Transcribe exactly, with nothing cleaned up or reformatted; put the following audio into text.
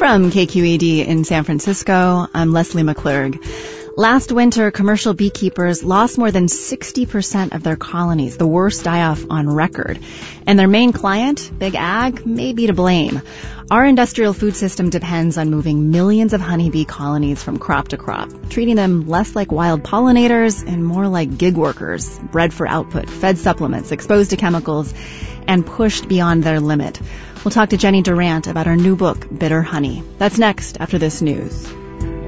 From K Q E D in San Francisco, I'm Leslie McClurg. Last winter, commercial beekeepers lost more than sixty percent of their colonies, the worst die-off on record. And their main client, Big Ag, may be to blame. Our industrial food system depends on moving millions of honeybee colonies from crop to crop, treating them less like wild pollinators and more like gig workers, bred for output, fed supplements, exposed to chemicals, and pushed beyond their limit. We'll talk to Jenny Durant about her new book, Bitter Honey. That's next after this news.